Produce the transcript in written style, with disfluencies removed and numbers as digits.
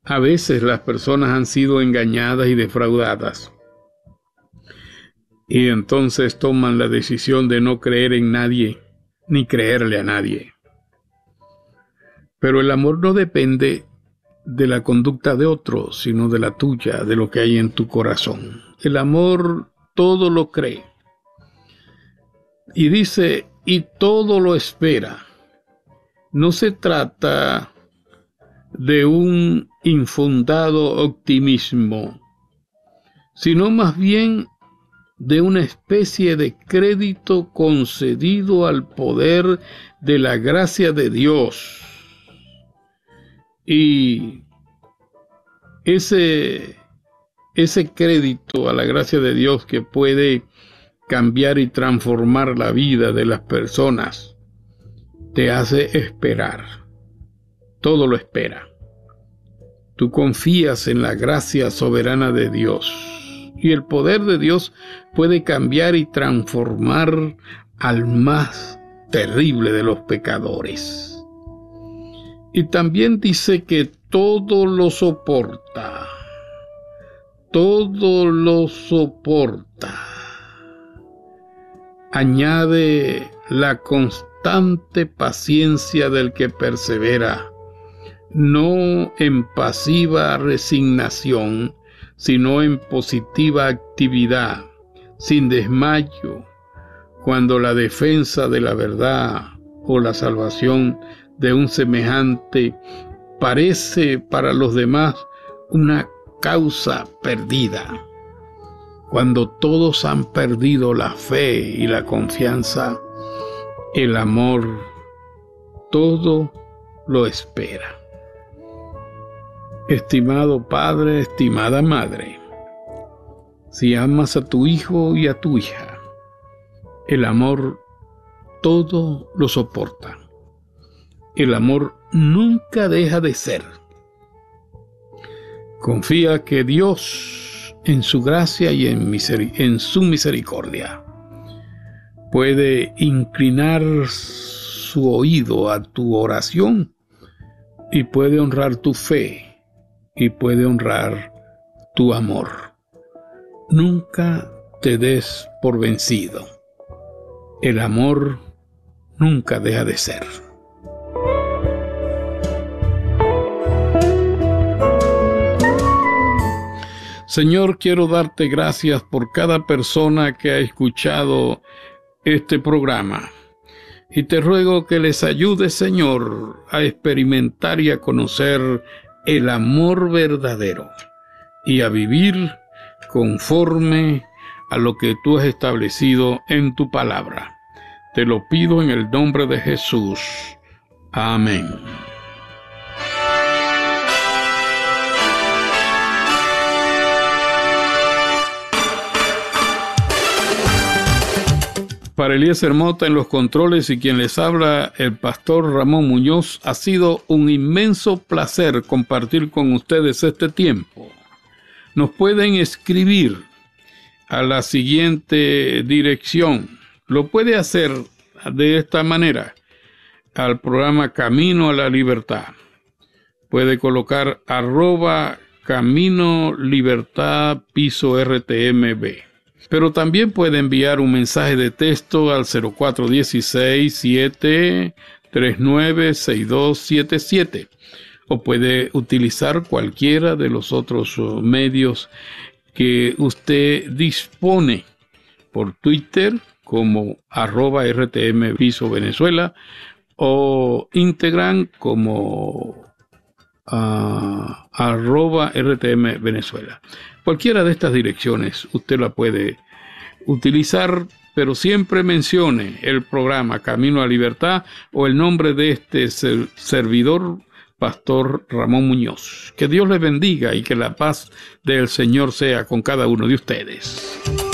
A veces las personas han sido engañadas y defraudadas, y entonces toman la decisión de no creer en nadie, ni creerle a nadie. Pero el amor no depende de la conducta de otro, sino de la tuya, de lo que hay en tu corazón. El amor todo lo cree. Y dice, y todo lo espera. No se trata de un infundado optimismo, sino más bien de una especie de crédito concedido al poder de la gracia de Dios. Y ese crédito a la gracia de Dios que puede cambiar y transformar la vida de las personas, te hace esperar. Todo lo espera. Tú confías en la gracia soberana de Dios, y el poder de Dios puede cambiar y transformar al más terrible de los pecadores. Y también dice que todo lo soporta. Todo lo soporta. Añade la constante paciencia del que persevera, no en pasiva resignación, sino en positiva actividad, sin desmayo, cuando la defensa de la verdad o la salvación de un semejante parece para los demás una causa perdida. Cuando todos han perdido la fe y la confianza, el amor todo lo espera. Estimado padre, estimada madre, si amas a tu hijo y a tu hija, el amor todo lo soporta. El amor nunca deja de ser. Confía que Dios, en su gracia y en su misericordia, puede inclinar su oído a tu oración y puede honrar tu fe y puede honrar tu amor. Nunca te des por vencido. El amor nunca deja de ser. Señor, quiero darte gracias por cada persona que ha escuchado este programa. Y te ruego que les ayude, Señor, a experimentar y a conocer el amor verdadero y a vivir conforme a lo que tú has establecido en tu palabra. Te lo pido en el nombre de Jesús. Amén. Para Eliezer Mota en los controles y quien les habla, el pastor Ramón Muñoz, ha sido un inmenso placer compartir con ustedes este tiempo. Nos pueden escribir a la siguiente dirección. Lo puede hacer de esta manera al programa Camino a la Libertad. Puede colocar @Camino Libertad piso RTMB. Pero también puede enviar un mensaje de texto al 0416-739-6277 o puede utilizar cualquiera de los otros medios que usted dispone por Twitter como @RTM Piso Venezuela o Instagram como @RTM Venezuela. Cualquiera de estas direcciones usted la puede utilizar, pero siempre mencione el programa Camino a Libertad o el nombre de este servidor, Pastor Ramón Muñoz. Que Dios les bendiga y que la paz del Señor sea con cada uno de ustedes.